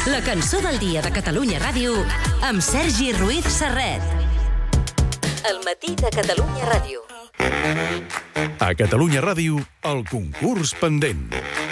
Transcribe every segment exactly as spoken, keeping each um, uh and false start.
La cançó del dia de Catalunya Ràdio amb Sergi Ruiz Serret. El matí de Catalunya Ràdio. A Catalunya Ràdio, el concurs pendent.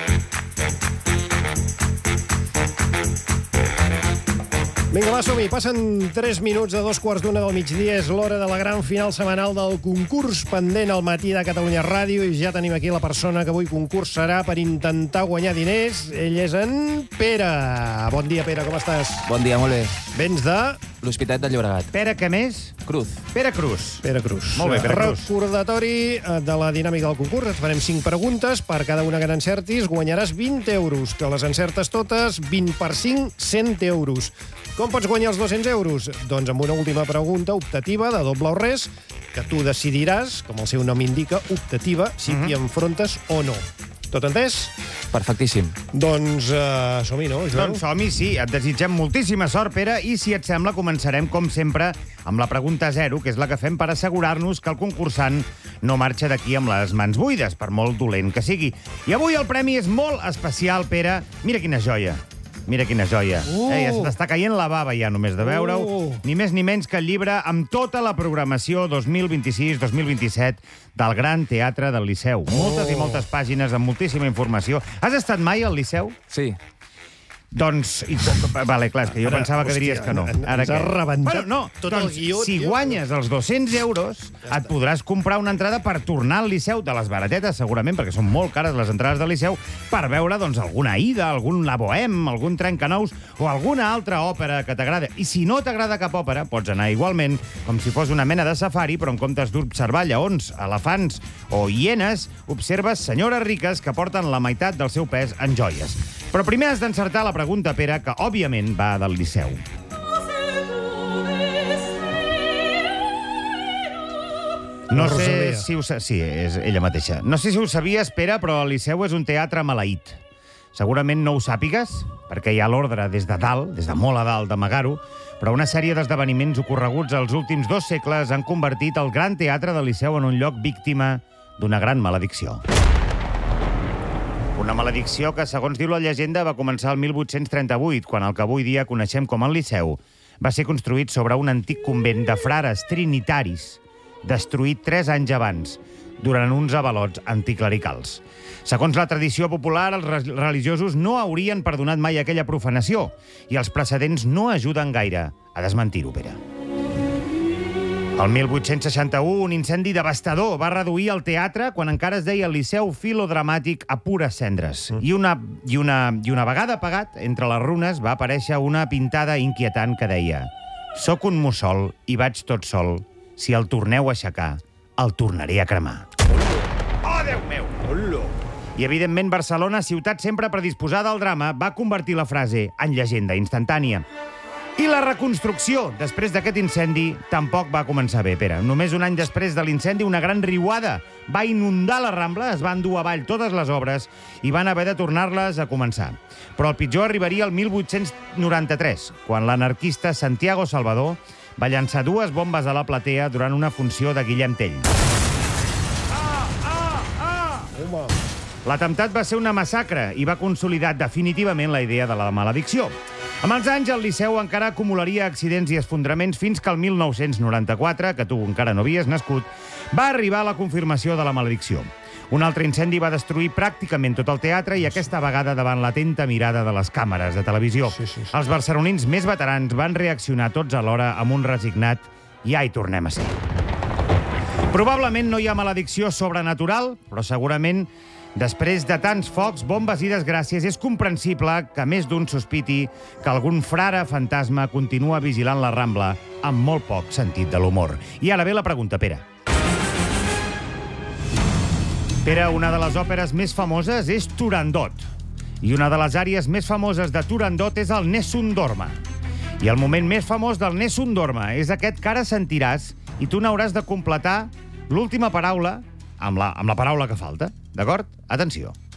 Vinga, va, som-hi. Passen tres minuts de dos quarts d'una del migdia. És l'hora de la gran final setmanal del concurs pendent al matí de Catalunya Ràdio i ja tenim aquí la persona que avui concursarà per intentar guanyar diners. Ell és en Pere. Bon dia, Pere, com estàs? Bon dia, molt bé. Vens de... L'Hospitalet de Llobregat. Pere, què més? Cruz. Pere Cruz. Pere Cruz. Molt bé, Pere Cruz. Recordatori de la dinàmica del concurs. Et farem cinc preguntes. Per cada una que n'encertis guanyaràs vint euros. Que les encertes totes, vint per cinc, cent euros. Com pots guanyar els dos-cents euros? Doncs amb una última pregunta optativa, de doble o res, que tu decidiràs, com el seu nom indica, optativa, si t'hi enfrontes o no. Tot entès? Perfectíssim. Doncs uh, som-hi, no, Joan? Doncs som-hi, sí. Et desitgem moltíssima sort, Pere, i si et sembla començarem, com sempre, amb la pregunta zero, que és la que fem per assegurar-nos que el concursant no marxa d'aquí amb les mans buides, per molt dolent que sigui. I avui el premi és molt especial, Pere. Mira quina joia. Mira quina joia. Uh. Eh, ja se t'està caient la bava ja només de veure-ho. Uh. Ni més ni menys que el llibre amb tota la programació dos mil vint-i-sis dos mil vint-i-set del Gran Teatre del Liceu. Oh. Moltes i moltes pàgines amb moltíssima informació. Has estat mai al Liceu? Sí. Doncs... I, vale, clar, és que jo Ara, pensava que hòstia, diries que no. en- Ara ens ha què? rebentat Bueno, no, tot el doncs, guió, si tio. guanyes els dos-cents euros, et podràs comprar una entrada per tornar al Liceu, de les baratetes, segurament, perquè són molt cares les entrades del Liceu, per veure doncs, alguna Aida, algun La Bohème, algun Trencanous o alguna altra òpera que t'agrada. I si no t'agrada cap òpera, pots anar igualment, com si fos una mena de safari, però en comptes d'observar lleons, elefants o hienes, observes senyores riques que porten la meitat del seu pes en joies. Però primer has d'encertar la pregunta, Pere, que òbviament va del Liceu. No sé Rosalia. si ho sa... Sí, és ella mateixa. No sé si ho sabies, Pere, però el Liceu és un teatre maleït. Segurament no ho sàpigues, perquè hi ha l'ordre des de dalt, des de molt a dalt d'amagar-ho, però una sèrie d'esdeveniments ocorreguts als últims dos segles han convertit el Gran Teatre del Liceu en un lloc víctima d'una gran maledicció. Una maledicció que, segons diu la llegenda, va començar el mil vuit-cents trenta-vuit, quan el que avui dia coneixem com el Liceu va ser construït sobre un antic convent de frares trinitaris, destruït tres anys abans, durant uns avalots anticlericals. Segons la tradició popular, els religiosos no haurien perdonat mai aquella profanació, i els precedents no ajuden gaire a desmentir-ho, Pere. El mil vuit-cents seixanta-u, un incendi devastador va reduir el teatre quan encara es deia Liceu Filodramàtic a pures cendres. I una, i, una, I una vegada apagat, entre les runes, va aparèixer una pintada inquietant que deia: «Soc un mussol i vaig tot sol. Si el torneu a aixecar, el tornaré a cremar». Oh, Déu meu! I, evidentment, Barcelona, ciutat sempre predisposada al drama, va convertir la frase en llegenda instantània. I la reconstrucció, després d'aquest incendi, tampoc va començar bé, Pere. Només un any després de l'incendi, una gran riuada va inundar la Rambla, es van dur avall totes les obres i van haver de tornar-les a començar. Però el pitjor arribaria el mil vuit-cents noranta-tres, quan l'anarquista Santiago Salvador va llançar dues bombes a la platea durant una funció de Guillem Tell. Ah, ah, ah! Home. L'atemptat va ser una massacre i va consolidar definitivament la idea de la maledicció. Amb els anys, el Liceu encara acumularia accidents i esfondraments fins que el mil nou-cents noranta-quatre, que tu encara no havies nascut, va arribar la confirmació de la maledicció. Un altre incendi va destruir pràcticament tot el teatre i aquesta vegada davant l'atenta mirada de les càmeres de televisió. Sí, sí, sí. Els barcelonins més veterans van reaccionar tots alhora amb un resignat «Ja hi tornem a ser». Probablement no hi ha maledicció sobrenatural, però segurament després de tants focs, bombes i desgràcies, és comprensible que més d'un sospiti que algun frare fantasma continua vigilant la Rambla amb molt poc sentit de l'humor. I ara ve la pregunta, Pere. Pere, una de les òperes més famoses és Turandot. I una de les àries més famoses de Turandot és el Nessun Dorma. I el moment més famós del Nessun Dorma és aquest que ara sentiràs i tu n'hauràs de completar l'última paraula amb la, amb la paraula que falta. D'acord? Atenció.